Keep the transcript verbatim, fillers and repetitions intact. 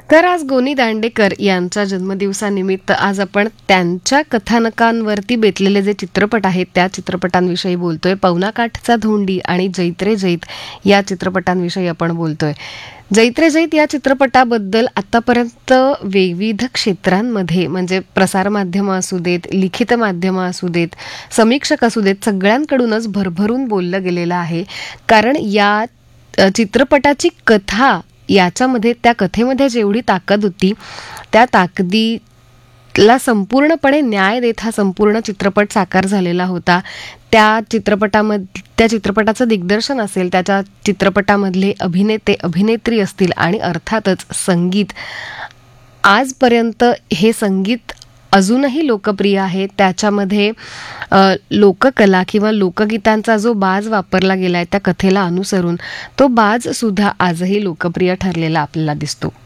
तर आज गोनी दांडेकर यांच्या जन्मदिवसानिमित्त आज आपण त्यांच्या कथानकांवरती बेतलेले जे चित्रपट आहेत त्या चित्रपटांविषयी बोलतोय. पवनाकाठचा धोंडी आणि जैत्रे जैत या चित्रपटांविषयी आपण बोलतोय. जैत्रे जैत या चित्रपटाबद्दल आतापर्यंत विविध क्षेत्रांमध्ये म्हणजे प्रसारमाध्यमं असू देत, लिखित माध्यमं असू देत, समीक्षक असू देत, सगळ्यांकडूनच भरभरून बोललं गेलेलं आहे. कारण या चित्रपटाची कथा, याच्यामध्ये त्या कथेमध्ये जेवढी ताकद होती त्या ताकदीला संपूर्णपणे न्याय देत हा संपूर्ण चित्रपट साकार झालेला होता. त्या चित्रपटामध्ये त्या चित्रपटाचं दिग्दर्शन असेल, त्याच्या चित्रपटामधले अभिनेते अभिनेत्री असतील आणि अर्थातच संगीत, आजपर्यंत हे संगीत अजूनही लोकप्रिय आहे. त्याच्यामध्ये लोककला किंवा लोकगीतांचा जो बाज वापरला गेलाय त्या कथेला अनुसरून, तो बाज सुद्धा आजही लोकप्रिय ठरलेला आपल्याला दिसतो.